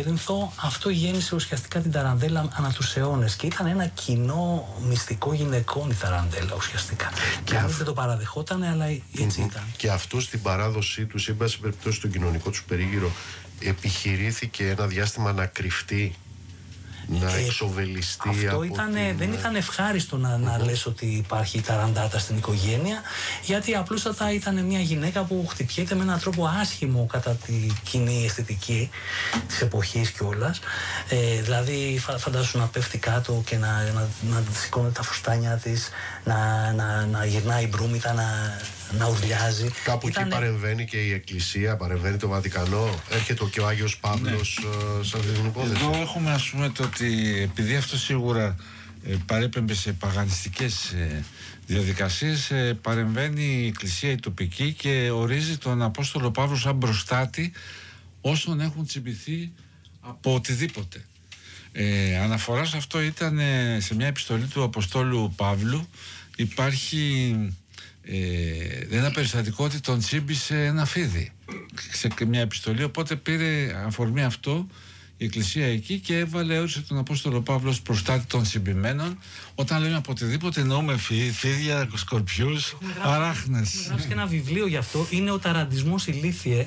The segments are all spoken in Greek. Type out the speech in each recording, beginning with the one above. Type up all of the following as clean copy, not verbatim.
Κέρινθο, αυτό γέννησε ουσιαστικά την ταραντέλα ανά τους αιώνες και ήταν ένα κοινό μυστικό γυναικών η ταραντέλα ουσιαστικά. Και αν δεν το παραδεχόταν, αλλά έτσι ήταν. Και αυτό στην παράδοσή τους, ή πάση περιπτώσει στον κοινωνικό τους περίγυρο, επιχειρήθηκε ένα διάστημα να κρυφτεί, να εξοβελιστεί. Αυτό δεν ήταν ευχάριστο να λες ότι υπάρχει ταραντάτα στην οικογένεια, γιατί απλούστατα ήταν μια γυναίκα που χτυπιέται με έναν τρόπο άσχημο κατά τη κοινή αισθητική της εποχής κιόλας. Δηλαδή φαντάσου να πέφτει κάτω και να σηκώνεται τα φουστάνια της, να γυρνάει μπρούμητα, να ουρλιάζει. Κάπου εκεί παρεμβαίνει και η Εκκλησία, παρεμβαίνει το Βατικανό, έρχεται και ο Άγιος Παύλος σε αυτή την υπόθεση. Εδώ έχουμε, ας πούμε, το ότι επειδή αυτό σίγουρα παρέπεμπε σε παγανιστικές διαδικασίες, παρεμβαίνει η Εκκλησία η τοπική και ορίζει τον Απόστολο Παύλο σαν μπροστάτη όσων έχουν τσιμπηθεί από οτιδήποτε. Αναφορά σε αυτό ήταν σε μια επιστολή του Αποστόλου Παύλου. Υπάρχει ένα περιστατικό ότι τον τσίμπησε ένα φίδι σε μια επιστολή, οπότε πήρε αφορμή αυτό η Εκκλησία εκεί και όρισε τον Απόστολο Παύλο ως προστάτη των τσιμπημένων. Όταν λέμε από οτιδήποτε εννοούμε φίδια, σκορπιούς, αράχνες. Έχω γράψει και ένα βιβλίο γι' αυτό, είναι ο ταραντισμός ηλίθιε.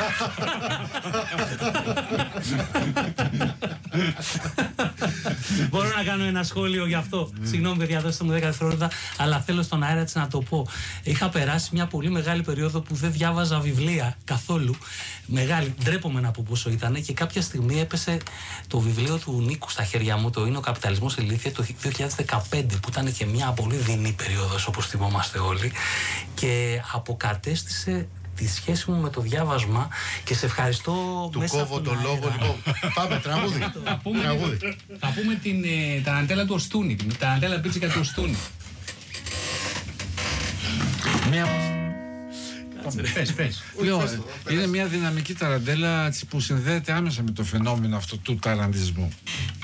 Μπορώ να κάνω ένα σχόλιο γι' αυτό. Συγγνώμη, παιδιά, δώστε μου 10 δευτερόλεπτα, αλλά θέλω στον αέρα της να το πω. Είχα περάσει μια πολύ μεγάλη περίοδο που δεν διάβαζα βιβλία καθόλου. Μεγάλη, ντρέπομαι να πω πόσο ήταν, και κάποια στιγμή έπεσε το βιβλίο του Νίκου στα χέρια μου, το Είναι ο Καπιταλισμός ηλίθιε, το 2015, που ήταν και μια πολύ δεινή περίοδος, όπως θυμόμαστε όλοι, και αποκατέστησε τη σχέση μου με το διάβασμα και σε ευχαριστώ. Του κόβω το λόγο. Λοιπόν, πάμε, τραγούδι. Θα πούμε την ταραντέλα του Οστούνη, την ταραντέλα πίτσικα του Οστούνη. Πες. Είναι μια δυναμική ταραντέλα που συνδέεται άμεσα με το φαινόμενο αυτό του ταραντισμού.